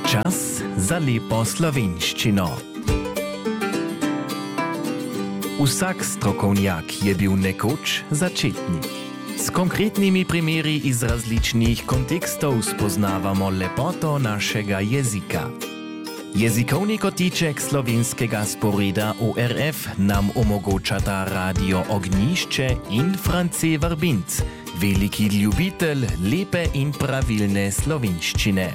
Čas za lepo slovenščino. Vsak strokovnjak je bil nekoč začetnik. S konkretnimi primeri iz različnih kontekstov spoznavamo lepoto našega jezika. Jezikovni kotiček slovenskega sporeda ORF nam omogočata Radio Ognjišče in France Vrbinc, veliki ljubitelj lepe in pravilne slovenščine.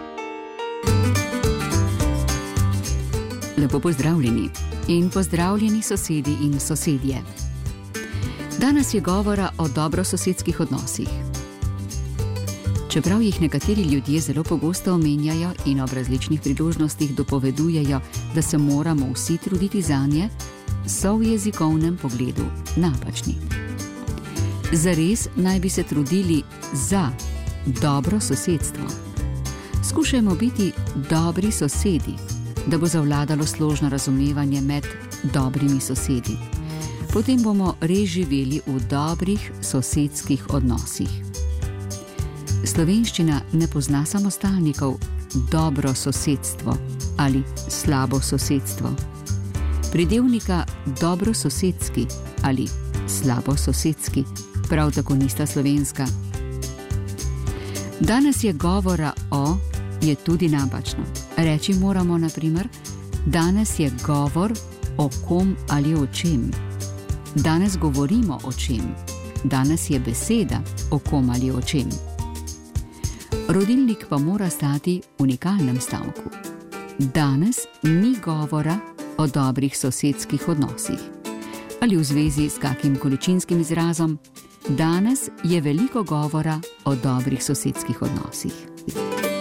Lepo pozdravljeni in pozdravljeni sosedi in sosedje. Danes je govora o dobrososedskih odnosih. Čeprav jih nekateri ljudje zelo pogosto omenjajo in ob različnih priložnostih dopovedujejo, da se moramo vsi truditi zanje, so v jezikovnem pogledu napačni. Zares naj bi se trudili za dobro sosedstvo. Skušajmo biti dobri sosedi, da bo zavladalo složno razumevanje med dobrimi sosedi. Potem bomo res živeli v dobrih sosedskih odnosih. Slovenščina ne pozna samostalnikov dobro sosedstvo ali slabo sosedstvo. Pridevnika dobrososedski ali slabososedski prav tako nista slovenska. Danes je govora o je tudi napačno. Reči moramo, na primer, danes je govor o kom ali o čem. Danes govorimo o čem. Danes je beseda o kom ali o čem. Rodilnik pa mora stati v unikalnem stavku. Danes ni govora o dobrih sosedskih odnosih. Ali v zvezi s kakim količinskim izrazom, danes je veliko govora o dobrih sosedskih odnosih.